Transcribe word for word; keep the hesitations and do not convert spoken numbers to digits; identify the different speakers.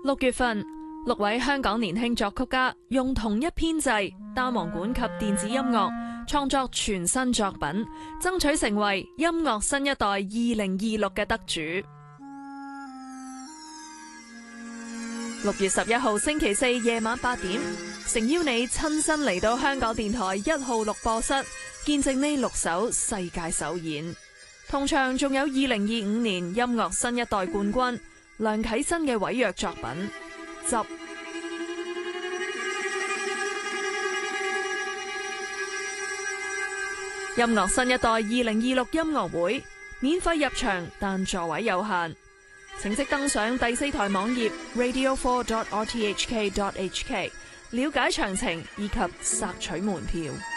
Speaker 1: 六月份，六位香港年輕作曲家用同一編制、單簧管及電子音樂創作全新作品，爭取成為音樂新一代二零二六嘅得主。六月十一號星期四夜晚八點，誠邀你親身嚟到香港電台一號錄播室，見證呢六首世界首演。同場仲有二零二五年音樂新一代冠軍梁啟珍嘅委約作品《執》。音樂新一代二零二六音樂會免費入場，但座位有限，請即登上第四台網頁 radio four dot r t h k dot h k 了解詳情以及索取門票。